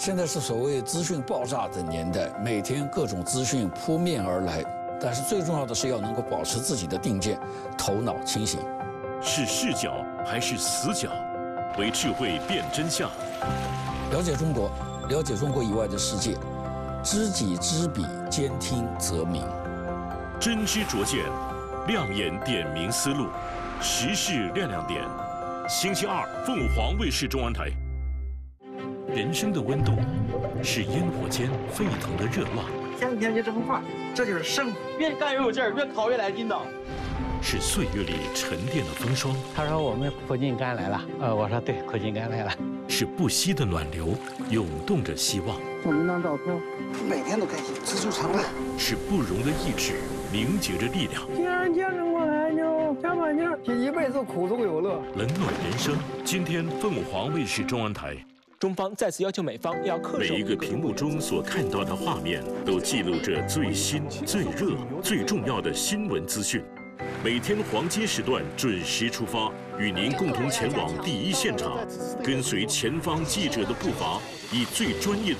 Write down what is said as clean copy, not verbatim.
现在是所谓资讯爆炸的年代，每天各种资讯扑面而来，但是最重要的是要能够保持自己的定见，头脑清醒。 是视角还是死角？为智慧辨真相。 了解中国，了解中国以外的世界，知己知彼，兼听则明。 真知灼见，亮眼点明思路，时事亮亮点。星期二，凤凰卫视中文台。人生的温度是烟火间沸腾的热浪， 天天就这么干，这就是生活。越干越有劲儿，越烤越来劲道。 是岁月里沉淀的风霜。 他说我们苦尽甘来了，我说对，苦尽甘来了。 是不息的暖流，涌动着希望。 送您张照片，每天都开心，知足常乐。 是不容的意志，凝结着力量。 既然坚持过来，就加把劲儿，一辈子苦中有乐， 冷暖人生。今天凤凰卫视中文台。 中方再次要求美方要恪守。 每一个屏幕中所看到的画面，都记录着最新、最热、最重要的新闻资讯。每天黄金时段准时出发，与您共同前往第一现场，跟随前方记者的步伐，以最专业的